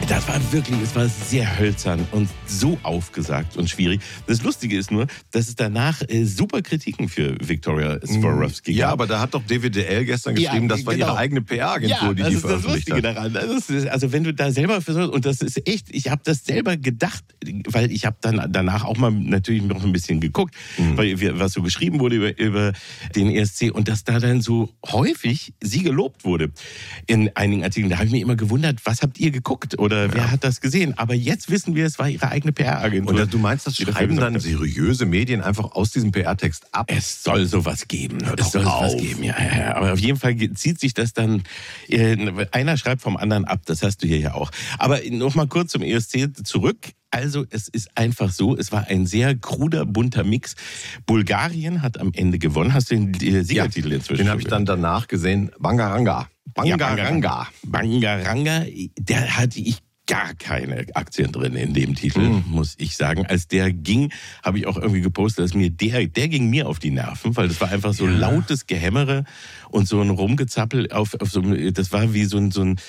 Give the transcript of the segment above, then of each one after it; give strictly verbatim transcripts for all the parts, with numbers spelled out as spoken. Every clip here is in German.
Das war wirklich, es war sehr hölzern und so aufgesagt und schwierig. Das Lustige ist nur, dass es danach äh, super Kritiken für Victoria Swarovski gab. Ja, aber da hat doch D W D L gestern geschrieben, ja, das war genau. ihre eigene P R-Agentur, ja, die das die ist das veröffentlicht Lustige hat. daran. Das ist, also wenn du da selber versuchst, und das ist echt, ich habe das selber gedacht, weil ich habe dann danach auch mal natürlich noch ein bisschen geguckt, mhm. weil wir, was so geschrieben wurde über, über den E S C und dass da dann so häufig sie gelobt wurde in einigen Artikeln. Da habe ich mich immer gewundert, was habt ihr geguckt oder wer ja. hat das gesehen? Aber jetzt wissen wir, es war ihre eigene P R-Agentur. Und du meinst, das schreiben dann seriöse Medien einfach aus diesem P R-Text ab? Es soll sowas geben. Hört es soll auf. sowas geben, ja, ja. Aber auf jeden Fall zieht sich das dann, äh, einer schreibt vom anderen ab, das hast du hier ja auch. Aber noch mal kurz zum E S C zurück. Also es ist einfach so, es war ein sehr kruder, bunter Mix. Bulgarien hat am Ende gewonnen. Hast du den Siegertitel ja, inzwischen? Den habe ich dann danach gesehen. Bangaranga. Bangaranga. Ja, Bangaranga, der hatte ich gar keine Aktien drin in dem Titel, mhm. muss ich sagen. Als der ging, habe ich auch irgendwie gepostet, dass mir der, der ging mir auf die Nerven, weil das war einfach so ja. lautes Gehämmere und so ein Rumgezappel auf, auf so, das war wie so ein, so ein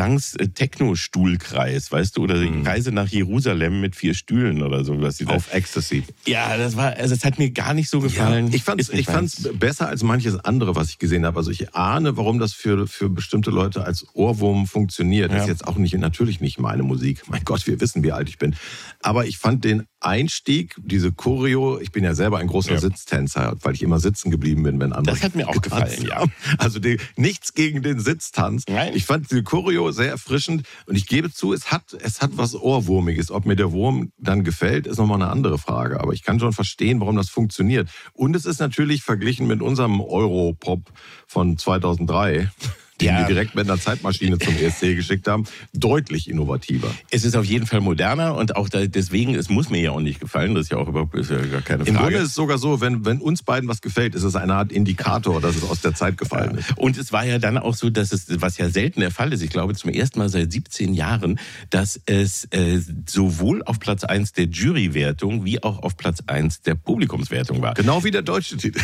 Gesangs-Techno-Stuhlkreis, weißt du, oder mhm. Reise nach Jerusalem mit vier Stühlen oder so. Was auf Ecstasy. Ja, das war, also es hat mir gar nicht so gefallen. Ja, ich fand's, ich fand's besser als manches andere, was ich gesehen habe. Also ich ahne, warum das für, für bestimmte Leute als Ohrwurm funktioniert. Das ja. ist jetzt auch nicht, natürlich nicht meine Musik. Mein Gott, wir wissen, wie alt ich bin. Aber ich fand den Einstieg, diese Choreo, ich bin ja selber ein großer ja. Sitztänzer, weil ich immer sitzen geblieben bin, wenn andere. Das hat mir auch gefallen, ja. Also die, nichts gegen den Sitztanz. Nein. Ich fand die Choreo sehr erfrischend und ich gebe zu, es hat, es hat was Ohrwurmiges. Ob mir der Wurm dann gefällt, ist nochmal eine andere Frage. Aber ich kann schon verstehen, warum das funktioniert. Und es ist natürlich verglichen mit unserem Europop von zweitausenddrei, den ja. wir direkt mit einer Zeitmaschine zum E S C geschickt haben, deutlich innovativer. Es ist auf jeden Fall moderner und auch da, deswegen, es muss mir ja auch nicht gefallen, das ist ja auch überhaupt ist ja gar keine Frage. Im Grunde ist es sogar so, wenn, wenn uns beiden was gefällt, ist es eine Art Indikator, dass es aus der Zeit gefallen ist. Und es war ja dann auch so, dass es, was ja selten der Fall ist, ich glaube zum ersten Mal seit siebzehn Jahren, dass es äh, sowohl auf Platz eins der Jurywertung wie auch auf Platz eins der Publikumswertung war. Genau wie der deutsche Titel.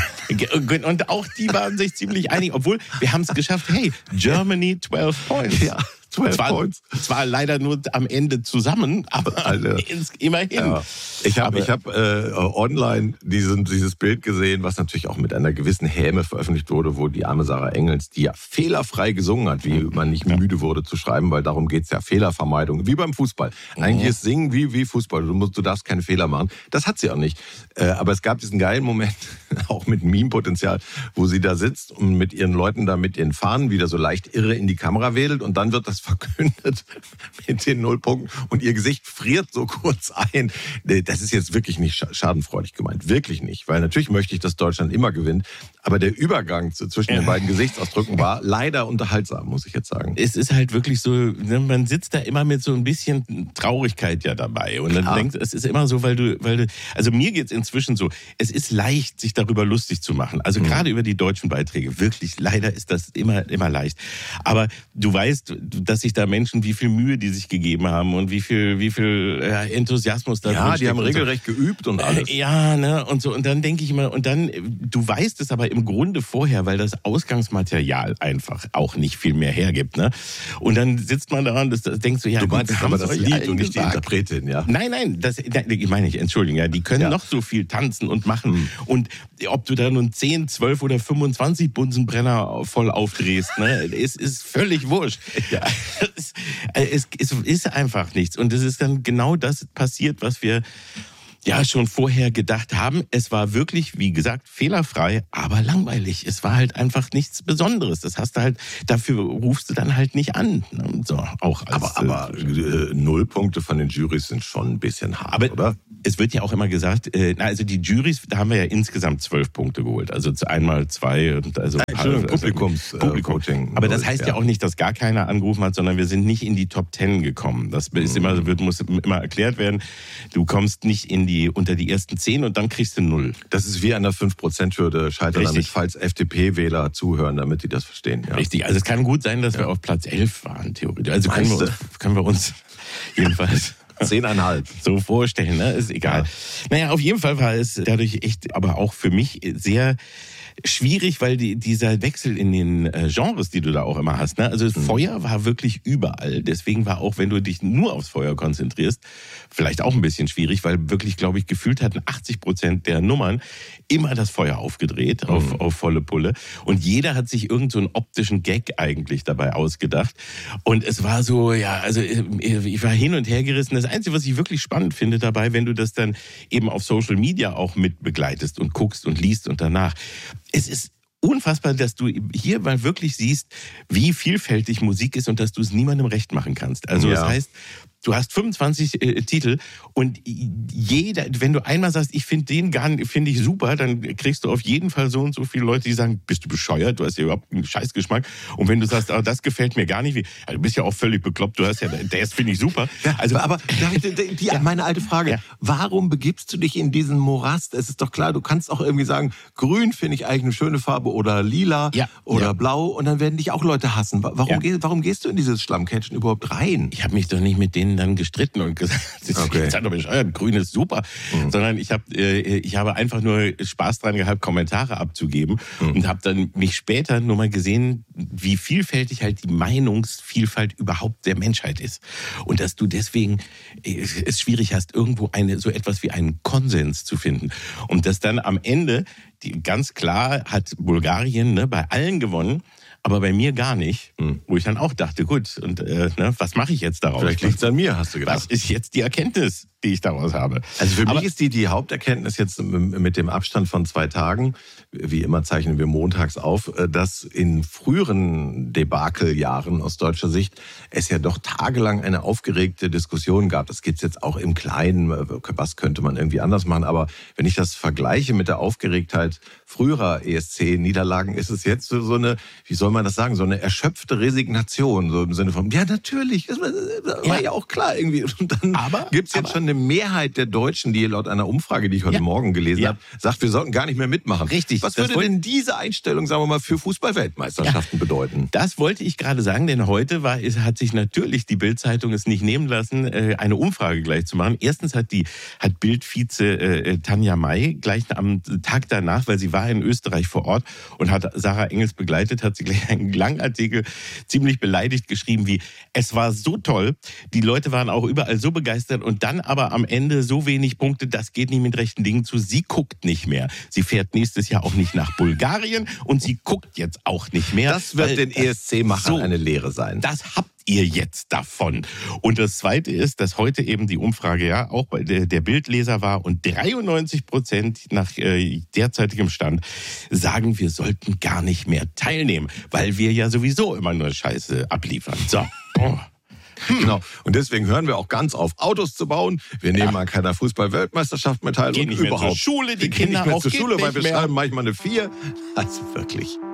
Und auch die waren sich ziemlich einig, obwohl wir haben es geschafft, hey, Germany zwölf Points. Ja, zwölf zwar, Points. Zwar leider nur am Ende zusammen, aber also, immerhin. Ja. Ich habe ich hab, äh, online diesen, dieses Bild gesehen, was natürlich auch mit einer gewissen Häme veröffentlicht wurde, wo die arme Sarah Engels, die ja fehlerfrei gesungen hat, wie man nicht müde wurde zu schreiben, weil darum geht's ja, Fehlervermeidung, wie beim Fußball. Eigentlich ist Singen wie, wie Fußball, du, musst, du darfst keine Fehler machen. Das hat sie auch nicht. Äh, aber es gab diesen geilen Moment, auch mit Meme-Potenzial, wo sie da sitzt und mit ihren Leuten da mit ihren Fahnen wieder so leicht irre in die Kamera wedelt und dann wird das verkündet mit den Nullpunkten und ihr Gesicht friert so kurz ein. Das ist jetzt wirklich nicht schadenfreudig gemeint. Wirklich nicht. Weil natürlich möchte ich, dass Deutschland immer gewinnt. Aber der Übergang zwischen den beiden Gesichtsausdrücken war leider unterhaltsam, muss ich jetzt sagen. Es ist halt wirklich so, man sitzt da immer mit so ein bisschen Traurigkeit ja dabei. Und dann Klar. denkst, es ist immer so, weil du, weil du, also mir geht's inzwischen so, es ist leicht, sich darüber lustig zu machen. Also mhm. gerade über die deutschen Beiträge. Wirklich, leider ist das immer, immer leicht. Aber du weißt, dass sich da Menschen, wie viel Mühe die sich gegeben haben und wie viel, wie viel äh, Enthusiasmus da Ja, die haben regelrecht so. geübt und alles. Äh, ja, ne, und so. Und dann denke ich immer, und dann, du weißt es aber im Grunde vorher, weil das Ausgangsmaterial einfach auch nicht viel mehr hergibt, ne? Und dann sitzt man da und das, das denkst du, ja, du gut, meinst das aber das Lied und nicht gesagt. die Interpretin, ja? Nein, nein, das, ich meine nicht, Entschuldigung, ja, die können ja. noch so viel tanzen und machen. Hm. Und ob du da nun zehn, zwölf oder fünfundzwanzig Bunsenbrenner voll aufdrehst, ne, es ist völlig wurscht. Ja. Es, es, es ist einfach nichts. Und es ist dann genau das passiert, was wir ja schon vorher gedacht haben. Es war wirklich, wie gesagt, fehlerfrei, aber langweilig. Es war halt einfach nichts Besonderes. Das hast du halt, dafür rufst du dann halt nicht an. So, auch als, aber aber äh, Nullpunkte von den Jurys sind schon ein bisschen hart, aber, oder? Es wird ja auch immer gesagt, äh, also die Jurys, da haben wir ja insgesamt zwölf Punkte geholt. Also einmal zwei. Und also Nein, Entschuldigung, also, Publikums, Publikum. Äh, Voting. Aber das heißt ja. ja auch nicht, dass gar keiner angerufen hat, sondern wir sind nicht in die Top Ten gekommen. Das ist mhm. immer, wird, muss immer erklärt werden. Du kommst nicht in die, unter die ersten zehn und dann kriegst du null. Das ist wie an der fünf Prozent Hürde scheitern damit, falls F D P-Wähler zuhören, damit die das verstehen. Ja. Richtig, also es kann gut sein, dass ja. wir auf Platz elf waren, theoretisch. Also können wir, uns, können wir uns jedenfalls Zehneinhalb. So vorstellen, ne? Ist egal. Ja. Naja, auf jeden Fall war es dadurch echt, aber auch für mich sehr schwierig, weil die, dieser Wechsel in den äh, Genres, die du da auch immer hast, ne? Also mhm. Feuer war wirklich überall. Deswegen war auch, wenn du dich nur aufs Feuer konzentrierst, vielleicht auch ein bisschen schwierig, weil wirklich, glaube ich, gefühlt hatten achtzig Prozent der Nummern immer das Feuer aufgedreht, mhm. auf, auf volle Pulle. Und jeder hat sich irgend so einen optischen Gag eigentlich dabei ausgedacht. Und es war so, ja, also ich war hin und her gerissen. Das Einzige, was ich wirklich spannend finde dabei, wenn du das dann eben auf Social Media auch mit begleitest und guckst und liest und danach. Es ist unfassbar, dass du hier mal wirklich siehst, wie vielfältig Musik ist und dass du es niemandem recht machen kannst. Also ja. Das heißt, du hast fünfundzwanzig äh, Titel und jeder, wenn du einmal sagst, ich finde den gar finde ich super, dann kriegst du auf jeden Fall so und so viele Leute, die sagen, bist du bescheuert, du hast ja überhaupt einen Scheißgeschmack. Und wenn du sagst, oh, das gefällt mir gar nicht, wie, ja, du bist ja auch völlig bekloppt, du hast ja, das finde ich super. Ja, also, aber die, die, die, ja. meine alte Frage, ja. warum begibst du dich in diesen Morast? Es ist doch klar, du kannst auch irgendwie sagen, grün finde ich eigentlich eine schöne Farbe oder lila ja. oder ja. blau und dann werden dich auch Leute hassen. Warum, ja. geh, warum gehst du in dieses Schlammkästchen überhaupt rein? Ich habe mich doch nicht mit denen dann gestritten und gesagt, okay. Seid doch bescheuert, grün ist super, mhm. sondern ich habe äh, ich habe einfach nur Spaß dran gehabt, Kommentare abzugeben mhm. und habe dann mich später nur mal gesehen, wie vielfältig halt die Meinungsvielfalt überhaupt der Menschheit ist und dass du deswegen äh, es schwierig hast, irgendwo eine so etwas wie einen Konsens zu finden und dass dann am Ende die, ganz klar hat Bulgarien ne, bei allen gewonnen. Aber bei mir gar nicht, hm. wo ich dann auch dachte, gut, und äh, ne, was mache ich jetzt daraus? Vielleicht liegt es an mir, hast du gedacht. Was ist jetzt die Erkenntnis, die ich daraus habe? Also für Aber mich ist die, die Haupterkenntnis jetzt mit dem Abstand von zwei Tagen, wie immer zeichnen wir montags auf, dass in früheren Debakeljahren aus deutscher Sicht es ja doch tagelang eine aufgeregte Diskussion gab. Das gibt es jetzt auch im Kleinen, was könnte man irgendwie anders machen. Aber wenn ich das vergleiche mit der Aufgeregtheit früherer E S C-Niederlagen, ist es jetzt so eine, wie soll man das sagen, so eine erschöpfte Resignation, so im Sinne von, ja natürlich, das war ja, ja auch klar irgendwie. Und dann gibt es jetzt schon eine Mehrheit der Deutschen, die laut einer Umfrage, die ich heute ja. Morgen gelesen ja. habe, sagt, wir sollten gar nicht mehr mitmachen. Richtig. Was würde denn diese Einstellung, sagen wir mal, für Fußball-Weltmeisterschaften ja. bedeuten? Das wollte ich gerade sagen, denn heute war, hat sich natürlich die Bild-Zeitung es nicht nehmen lassen, eine Umfrage gleich zu machen. Erstens hat die hat Bild-Vize äh, Tanja May gleich am Tag danach, weil sie war in Österreich vor Ort und hat Sarah Engels begleitet, hat sie gleich einen langen Artikel ziemlich beleidigt geschrieben wie, es war so toll, die Leute waren auch überall so begeistert und dann aber am Ende so wenig Punkte, das geht nicht mit rechten Dingen zu. Sie guckt nicht mehr. Sie fährt nächstes Jahr auch nicht nach Bulgarien und sie guckt jetzt auch nicht mehr. Das wird den E S C-Machern so, eine Lehre sein. Das habt ihr jetzt davon. Und das Zweite ist, dass heute eben die Umfrage ja auch bei der, der Bildleser war und dreiundneunzig Prozent nach äh, derzeitigem Stand sagen, wir sollten gar nicht mehr teilnehmen, weil wir ja sowieso immer nur Scheiße abliefern. So. Oh. Hm. Genau. Und deswegen hören wir auch ganz auf, Autos zu bauen. Wir nehmen ja. an keiner Fußball-Weltmeisterschaft mehr teil. Gehen und nicht überhaupt. mehr zur Schule, die wir Kinder nicht mehr auch zur Schule, weil wir mehr. schreiben manchmal eine vier. Also wirklich.